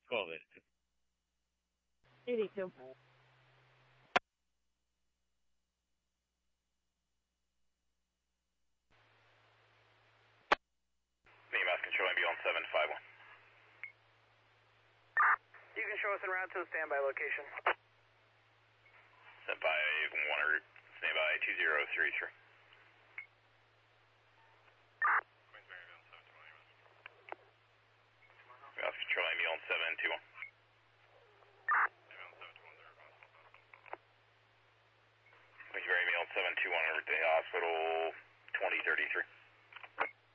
1282. 82. EMS control ambulance 751. You can show us en route to the standby location. Standby 1 route. Standby 2033. EMS control ambulance 721.